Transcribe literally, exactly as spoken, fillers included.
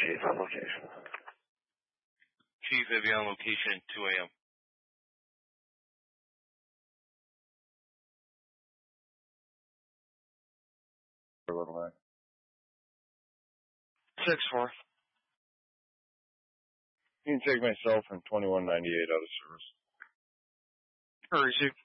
Chief, on location. Chief, I'll be on location at two a.m. For a little bit. six four. You can take myself and twenty-one ninety-eight out of service. Hurry, Chief.